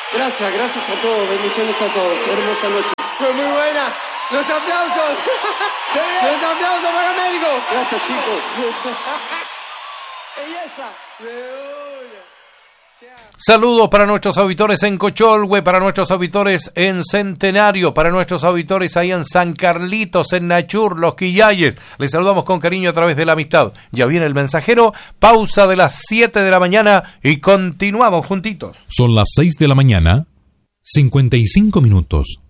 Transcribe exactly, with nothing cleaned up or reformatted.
Gracias, gracias a todos, bendiciones a todos. Hermosa noche. Fue muy buena. Los aplausos. Los aplausos para Américo. Gracias, chicos. Belleza. Saludos para nuestros auditores en Cocholhue, para nuestros auditores en Centenario, para nuestros auditores ahí en San Carlitos, en Nachur, Los Quillayes. Les saludamos con cariño a través de la amistad. Ya viene el mensajero, pausa de las siete de la mañana y continuamos juntitos. Son las seis de la mañana, cincuenta y cinco minutos.